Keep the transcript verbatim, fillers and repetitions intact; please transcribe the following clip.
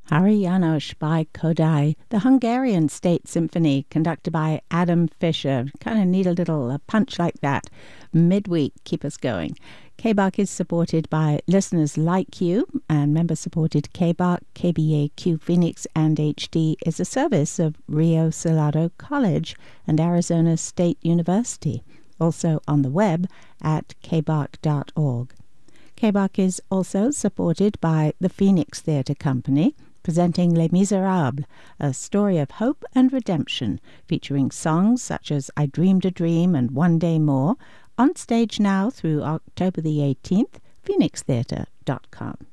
Hari János by Kodály, the Hungarian State Symphony, conducted by Adam Fischer. Kind of need a little uh, punch like that. Midweek, keep us going. K B A C is supported by listeners like you, and member-supported K B A C, K B A Q Phoenix, and H D is a service of Rio Salado College and Arizona State University, also on the web at k b a c dot org. K B A C is also supported by the Phoenix Theatre Company, presenting Les Miserables, a story of hope and redemption, featuring songs such as I Dreamed a Dream and One Day More, on stage now through October the eighteenth, phoenix theatre dot com.